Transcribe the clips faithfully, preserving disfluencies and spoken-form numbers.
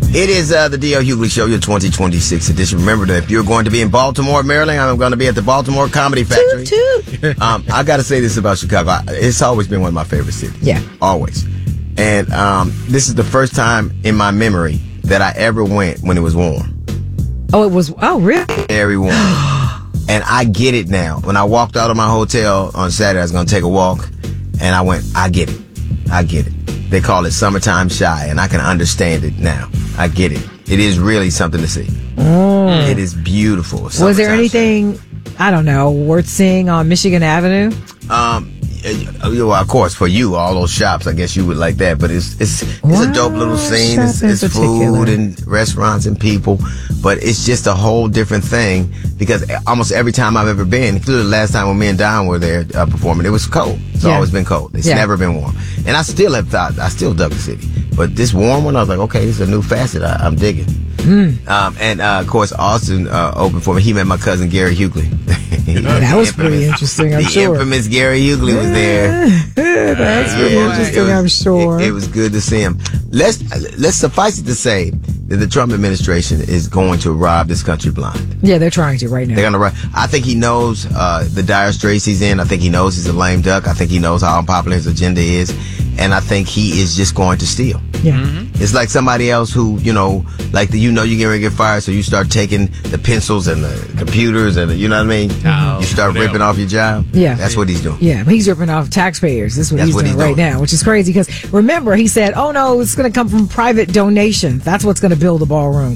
It is uh, the D L Hughley Show, your twenty twenty-six edition. Remember that if you're going to be in Baltimore, Maryland, I'm going to be at the Baltimore Comedy Factory. Toot, toot. um, I got to say this about Chicago. I, it's always been one of my favorite cities. Yeah. Always. And um, this is the first time in my memory that I ever went when it was warm. Oh, it was, oh, really? Very warm. And I get it now. When I walked out of my hotel on Saturday, I was going to take a walk, and I went, I get it. I get it. They call it summertime shy, and I can understand it now. I get it. It is really something to see. Mm. It is beautiful. Was there anything, shy. I don't know, worth seeing on Michigan Avenue? Um, well, of course, for you, all those shops, I guess you would like that. But it's it's it's wow, a dope little scene. It's, it's food and restaurants and people, but it's just a whole different thing because almost every time I've ever been, including the last time when me and Don were there uh, performing, it was cold. It's yeah. always been cold. It's yeah. never been warm. And I still have thought, I still dug the city. But this warm one, I was like, okay, this is a new facet I, I'm digging. Mm. Um, and, uh, of course, Austin uh, opened for me. He met my cousin, Gary Hughley. That was pretty interesting, I'm the sure. The infamous Gary Hughley was there. That's pretty yeah, interesting, was, I'm sure. It, it was good to see him. Let's, let's suffice it to say that the Trump administration is going to rob this country blind. Yeah, they're trying to right now. They're going to rob. I think he knows uh, the dire straits he's in. I think he knows he's a lame duck. I think he knows how unpopular his agenda is. And I think he is just going to steal. Yeah. Mm-hmm. It's like somebody else who, you know, like the, you know, you get ready to get fired, so you start taking the pencils and the computers and the, you know what I mean? Oh, you start ripping no. off your job. Yeah. That's what he's doing. Yeah, but he's ripping off taxpayers. That's what That's he's what doing he's right doing. now, which is crazy because remember, he said, oh no, it's going to come from private donations. That's what's going to build the ballroom.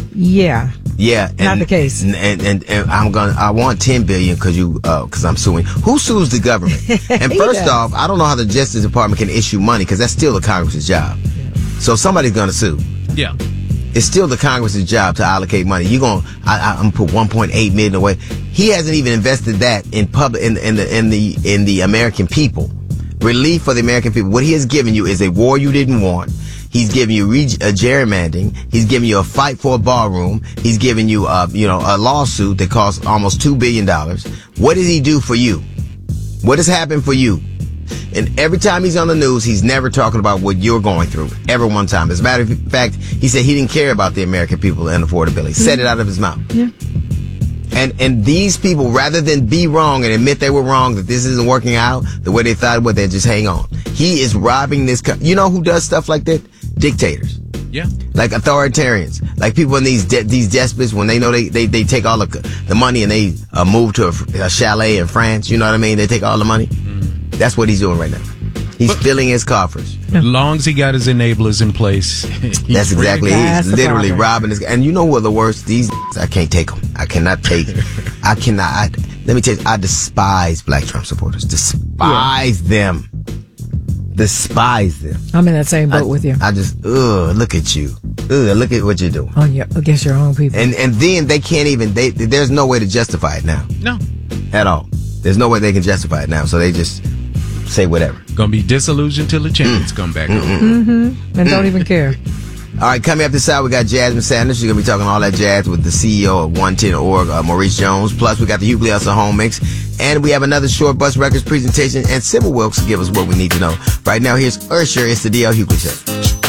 Yeah. Yeah, and, not the case. And, and, and, and I'm gonna. I want ten billion because you because uh, I'm suing. Who sues the government? And first does. off, I don't know how the Justice Department can issue money because that's still the Congress's job. Yeah. So somebody's gonna sue. Yeah, it's still the Congress's job to allocate money. You're gonna. I, I, I'm gonna put one point eight million away. He hasn't even invested that in public in, in the in the in the American people. Relief for the American people. What he has given you is a war you didn't want. He's giving you re- a gerrymandering. He's giving you a fight for a ballroom. He's giving you a, you know, a lawsuit that costs almost two billion dollars. What did he do for you? What has happened for you? And every time he's on the news, he's never talking about what you're going through. Ever one time. As a matter of fact, he said he didn't care about the American people and affordability. He said it out of his mouth. Yeah. And and these people, rather than be wrong and admit they were wrong, that this isn't working out the way they thought it would, they just hang on. He is robbing this country. You know who does stuff like that? Dictators. Yeah. Like authoritarians. Like people in these de- these despots, when they know they, they, they take all the, the money and they uh, move to a, a chalet in France, you know what I mean? They take all the money. Mm. That's what he's doing right now. He's but, filling his coffers. As long as he got his enablers in place. That's exactly it. He's literally problem. robbing this. And you know what the worst? These I can't take them. I cannot take. I cannot. I, let me tell you, I despise black Trump supporters. Despise yeah. them. Despise them. I'm in that same boat I, with you. I just, ugh, look at you. Ugh, look at what you're doing. Oh, yeah, against your own people. And and then they can't even, they there's no way to justify it now. No. At all. There's no way they can justify it now. So they just say whatever. Gonna be disillusioned till the champions mm. come back home. Mm-hmm. And don't even care. All right, coming up this side, we got Jasmine Sanders. She's going to be talking all that jazz with the C E O of one ten org, uh, Maurice Jones. Plus, we got the Hughley Hustle Home Mix. And we have another Short Bus Records presentation. And Sybil Wilkes will give us what we need to know. Right now, here's Usher. It's the D L Hughley Show.